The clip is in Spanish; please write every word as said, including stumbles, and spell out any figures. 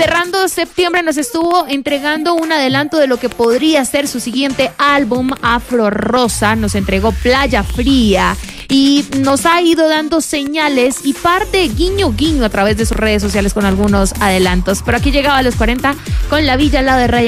cerrando septiembre nos estuvo entregando un adelanto de lo que podría ser su siguiente álbum, Afro Rosa. Nos entregó Playa Fría y nos ha ido dando señales y parte guiño guiño a través de sus redes sociales con algunos adelantos. Pero aquí llegaba a los cuarenta con La Villa al lado de Ryan.